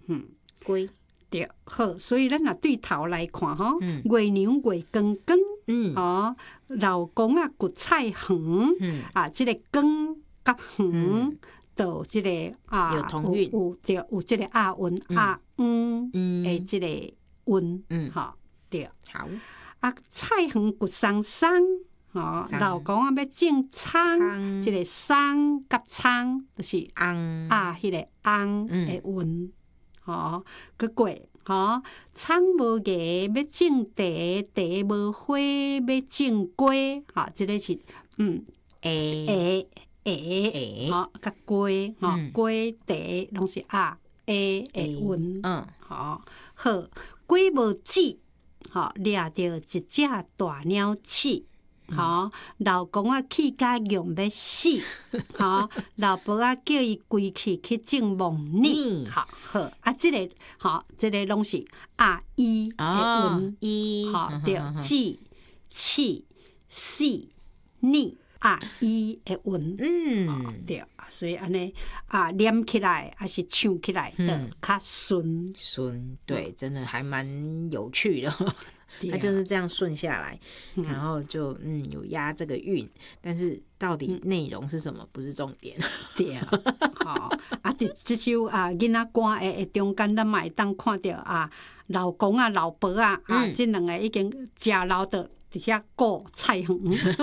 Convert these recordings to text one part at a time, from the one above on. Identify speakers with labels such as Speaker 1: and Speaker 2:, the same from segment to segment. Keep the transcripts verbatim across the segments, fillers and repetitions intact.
Speaker 1: 嗯，
Speaker 2: 龟
Speaker 1: 对，好，所以咱若对头来看吼，嗯、月娘月光光，嗯，哦，老公啊，骨菜黄，嗯，啊，即、这个光甲黄，都即、这个啊，
Speaker 2: 有同韵，
Speaker 1: 有对，有即个押韵押嗯，诶，即个韵，嗯，吼，对，
Speaker 2: 好，
Speaker 1: 啊，菜黄骨桑桑。哦，老公啊，要种葱，即个葱甲葱就是红啊，迄个红的韵，吼，佮过吼，葱无芽要种茶，茶无花要种瓜，吼，即个是嗯，诶诶，吼，甲瓜吼，瓜茶拢是啊诶的韵，嗯，吼，好，龟无子，吼，掠着一只大鸟鼠。吼，老公啊，气甲用要死，吼，老婆啊，叫伊归去去种梦泥，好好啊，即个吼，即个拢是啊伊的韵，伊吼对，子气死泥啊伊的韵，嗯，对，所以安尼啊，念起来还是唱起来的较顺
Speaker 2: 顺，对，真的还蛮有趣的。它就是这样顺下来，嗯、然后就嗯有押这个韵，但是到底内容是什么、嗯、不是重点。
Speaker 1: 对啊，好啊，这这首啊囡仔歌的中间，咱嘛会当看到啊老公啊老婆啊、嗯、啊，这两个已经食老的。伫遐顾菜园，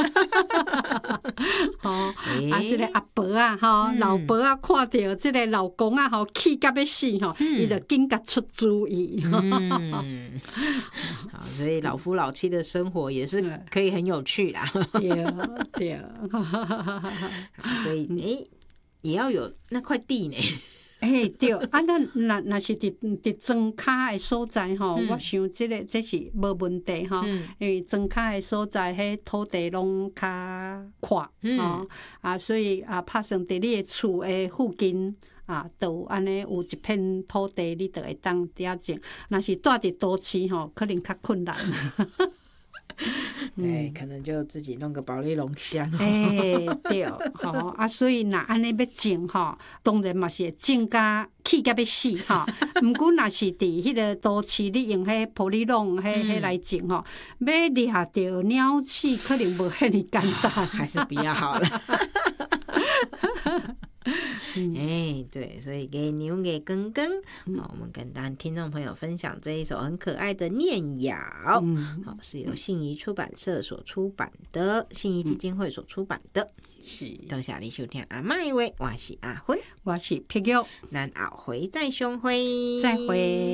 Speaker 1: 吼、哦欸、啊！即、這个阿婆啊，吼、嗯、老婆啊，看到即个老公啊，吼气甲要死吼，伊、嗯、就紧甲出主意。
Speaker 2: 嗯，好，所以老夫老妻的生活也是可以很有趣啦。
Speaker 1: 对对，
Speaker 2: 所以诶、欸，也要有那块地呢。
Speaker 1: 嘿，对，啊，咱若若是伫伫庄卡的所在吼，嗯、我想即、這个这是无问题吼，嗯、因为庄卡的所在，迄土地拢较宽，嗯、吼啊，所以啊，拍算伫你的厝的附近啊，都安尼有一片土地，你就会当伫遐种。若是住伫都市吼，可能较困难。
Speaker 2: 对，可能就自己弄个保利龙箱。
Speaker 1: 哎，对，吼啊，所以若安尼要种吼，当然嘛是会种甲气甲要死吼。毋过若是伫迄个都市，你用迄保利龙迄迄来种吼，要掠着鸟鼠，可能无遐尼简单，
Speaker 2: 还是比较好了。哎、欸，对，所以给牛给根根，好，我们跟大家听众朋友分享这一首很可爱的念谣，嗯、好，是由信宜出版社所出版的，信宜基金会所出版的。是，多谢你收听阿嬤的话，我是阿芬，
Speaker 1: 我是碧玉，
Speaker 2: 咱后回再相会，
Speaker 1: 再会。